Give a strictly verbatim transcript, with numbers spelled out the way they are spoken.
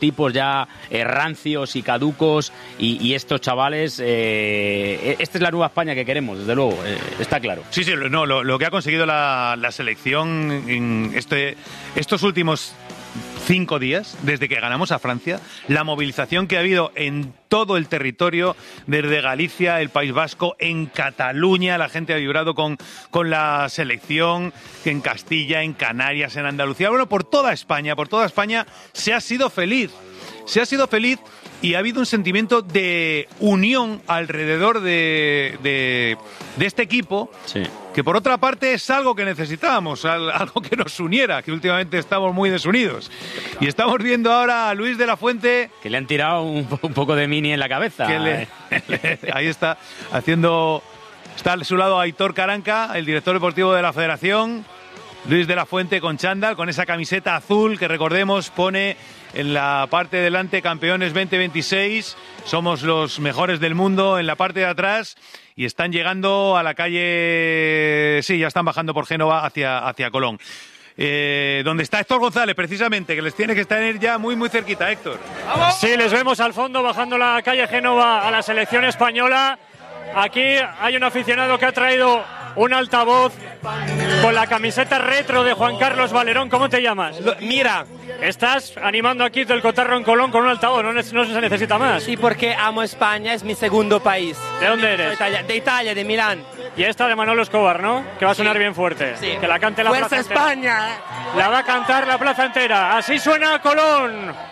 tipos ya eh, rancios y caducos y, y estos chavales, eh, esta es la nueva España que queremos, desde luego, eh, está claro. Sí, sí, no, lo, lo que ha conseguido la, la selección en este, estos últimos cinco días, desde que ganamos a Francia, la movilización que ha habido en todo el territorio, desde Galicia, el País Vasco, en Cataluña, la gente ha vibrado con, con la selección, en Castilla, en Canarias, en Andalucía, bueno, por toda España, por toda España se ha sido feliz, se ha sido feliz y ha habido un sentimiento de unión alrededor de, de, de este equipo, sí, que por otra parte es algo que necesitábamos, algo que nos uniera, que últimamente estamos muy desunidos. Y estamos viendo ahora a Luis de la Fuente... Que le han tirado un, un poco de mini en la cabeza. Que le, le, ahí está, haciendo... Está a su lado Aitor Caranca, el director deportivo de la Federación. Luis de la Fuente con chándal, con esa camiseta azul que, recordemos, pone en la parte de delante campeones veinte veintiséis, somos los mejores del mundo en la parte de atrás y están llegando a la calle, sí, ya están bajando por Génova hacia, hacia Colón. Eh, donde está Héctor González, precisamente, que les tiene que estar ya muy, muy cerquita, Héctor. Sí, les vemos al fondo bajando la calle Génova a la selección española. Aquí hay un aficionado que ha traído un altavoz con la camiseta retro de Juan Carlos Valerón. ¿Cómo te llamas? Mira. Estás animando aquí del Cotarro en Colón con un altavoz, no, no se necesita más. Sí, porque amo España, es mi segundo país. ¿De dónde eres? De Italia, de, Italia, de Milán. Y esta de Manolo Escobar, ¿no? Que va a sonar sí. bien fuerte. Sí. Que la cante la ¡Fuerza plaza España! entera. La va a cantar la plaza entera. Así suena Colón.